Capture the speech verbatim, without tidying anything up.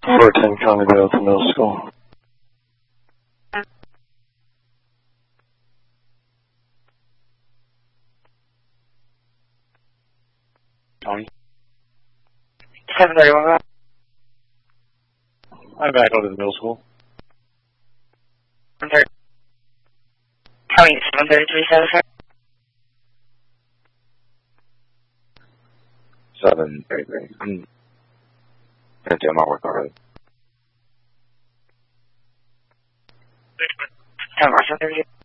For ten County Bay at the middle school. Tony? seven thirty-one. I'm back over to the middle school. Tony, seven thirty-three, seven, sir. seven thirty-three. I'm gonna do my work already. ten, seven thirty-three.